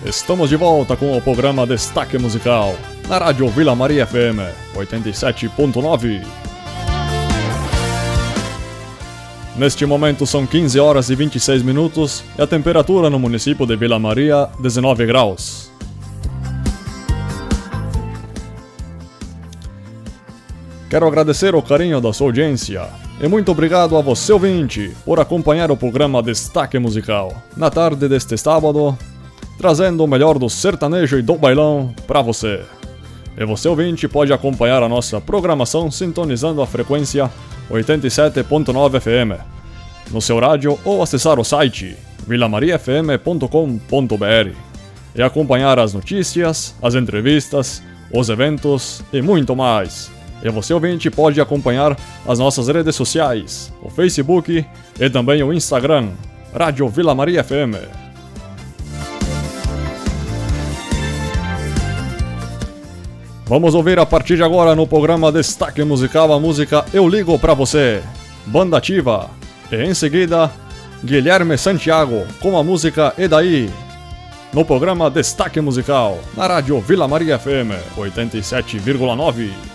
Estamos de volta com o programa Destaque Musical, na Rádio Vila Maria FM 87.9. Neste momento são 15 horas e 26 minutos e a temperatura no município de Vila Maria, 19 graus. Quero agradecer o carinho da sua audiência e muito obrigado a você, ouvinte, por acompanhar o programa Destaque Musical na tarde deste sábado, trazendo o melhor do sertanejo e do bailão para você. E você, ouvinte, pode acompanhar a nossa programação sintonizando a frequência 87.9 FM no seu rádio ou acessar o site vilamariafm.com.br e acompanhar as notícias, as entrevistas, os eventos e muito mais. E você, ouvinte, pode acompanhar as nossas redes sociais, o Facebook e também o Instagram, Rádio Vila Maria FM. Vamos ouvir a partir de agora no programa Destaque Musical a música Eu Ligo Pra Você, Banda Ativa, e em seguida Guilherme Santiago com a música E Daí, no programa Destaque Musical, na Rádio Vila Maria FM 87,9.